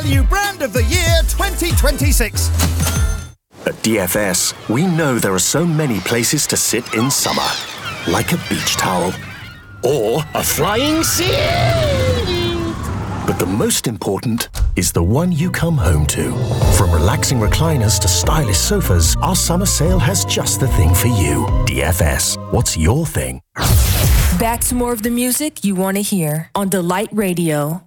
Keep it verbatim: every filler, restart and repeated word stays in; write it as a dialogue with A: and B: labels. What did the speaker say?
A: W Brand of the Year twenty twenty-six.
B: At D F S, we know there are so many places to sit in summer. Like a beach towel. Or a flying seat. But the most important is the one you come home to. From relaxing recliners to stylish sofas, our summer sale has just the thing for you. D F S, what's your thing?
C: Back to more of the music you want to hear on Delight Radio.